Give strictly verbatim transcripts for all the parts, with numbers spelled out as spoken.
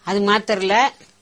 அது மாத்திரம் இல்ல,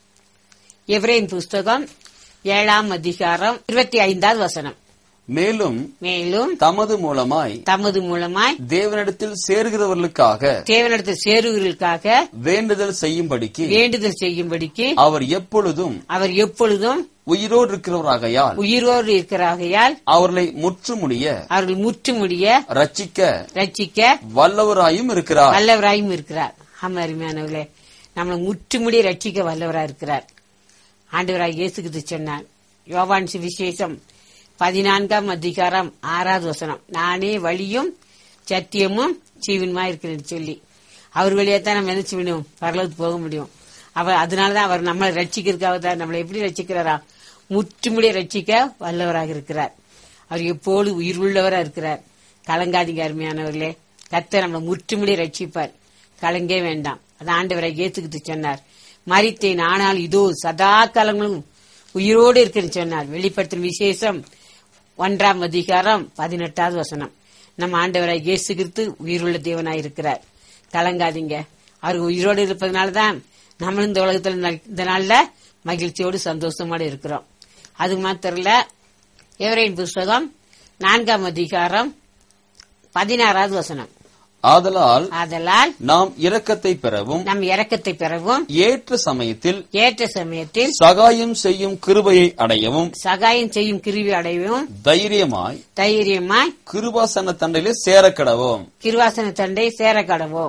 எபிரேயர் புஸ்தகம் ஏழாம் அதிகாரம் இருபத்தி ஐந்தாவது வசனம். மேலும் மேலும் தமது மூலமாய் தமது மூலமாய் தேவனிடத்தில் சேருகிறவர்களுக்காக தேவனிடத்தில் சேருகிறவர்களுக்காக வேண்டுதல் செய்யும்படிக்கு வேண்டுதல் செய்யும்படிக்கு அவர் எப்பொழுதும் அவர் எப்பொழுதும் உயிரோடு இருக்கிறவராகையால் உயிரோடு இருக்கிறாகையால் அவர்களை முற்றுமுடிய அவர்கள் முற்றுமுடிய ரட்சிக்க ரட்சிக்க வல்லவராயும் இருக்கிறார் வல்லவராயும் இருக்கிறார். ஆமா அருமையானவர்களே, நம்மளை முற்றுமுடிய ரட்சிக்க வல்லவராய் இருக்கிறார். ஆண்டவராய் இயேசு கிறிஸ்து சொன்னார், யோவான் சுவிசேஷம் பதினான்காம் அதிகாரம் ஆறாவது வசனம், நானே வழியும் சத்தியமும் ஜீவனுமா இருக்கிறேன்னு சொல்லி, அவர் வழியா தான் நம்ம என்ன செய்யணும், பரலோகத்துக்கு போக முடியும். அவர் அதனாலதான் அவர் நம்மளை ரட்சிக்கிறதுக்காக தான். நம்மளை எப்படி ரட்சிக்கிறாரா? முற்றுமுடிய ரட்சிக்க வல்லவராக இருக்கிறார். அவர் எப்போது உயிர் உள்ளவராக இருக்கிறார். கலங்காதீங்க அருமையானவர்களே, கர்த்தர் நம்மளை முற்றுமுடிய ரட்சிப்பார். கலங்கே வேண்டாம். அது ஆண்டவராக இயேசுகிட்டு சொன்னார், மரித்தேன் ஆனால் இதோ சதா காலங்களும் உயிரோடு இருக்குன்னு சொன்னார். வெளிப்படுத்தும் விசேஷம் ஒன்றாம் அதிகாரம் பதினெட்டாவது வசனம். நம்ம ஆண்டவராய் இயேசு கிறிஸ்து உயிருள்ள தேவனாய் இருக்கிறார். கலங்காதீங்க. அவர் உயிரோடு இருப்பதனாலதான் நம்ம இந்த உலகத்துல இந்த நாள்ல மகிழ்ச்சியோடு சந்தோஷமோடு இருக்கிறோம். அது மாத்திரம் இல்ல, எபிரேயர் புஸ்தகம் நான்காம் அதிகாரம் பதினாறாவது வசனம், ஆதலால் ஆதலால் நாம் இரக்கத்தை பெறவும் நம் இரக்கத்தை பெறவும் ஏற்ற சமயத்தில் ஏற்ற சமயத்தில் சகாயம் செய்யும் கிருபையை அடையவும் சகாயம் செய்யும் கிருபை அடையவும் தைரியமாய் தைரியமாய் கிருபாசன தண்டையிலே சேரக்கடவோம் கிருவாசன தண்டை சேர கடவோம்.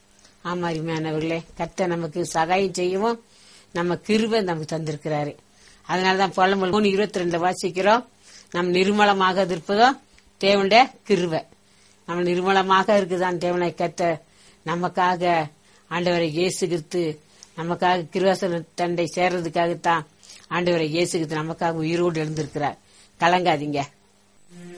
ஆமா அருமையானவர்களே, கர்த்தர் நமக்கு சகாயம் செய்யவும் நம்ம கிருபை நமக்கு தந்திருக்கிறாரு. அதனாலதான் புலம்பல் மூணு இருபத்தி ரெண்டுல வாசிக்கிறோம், நம் நிர்மலமாக இருப்பதும் தேவனுடைய கிருபை. நம்ம நிர்மலமாக இருக்குதான் தேவனை கத்த நமக்காக ஆண்டவரை இயேசு கிறிஸ்து நமக்காக கிருவாசன தண்டை சேர்றதுக்காகத்தான் ஆண்டவரை இயேசு கிறிஸ்து நமக்காக உயிரோடு எழுந்திருக்கிறார். கலங்காதீங்க.